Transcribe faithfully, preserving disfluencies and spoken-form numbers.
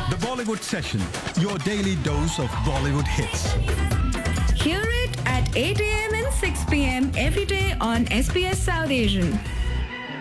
The Bollywood Session, your daily dose of Bollywood hits. Hear it at eight a m and six p m every day on S B S South Asian.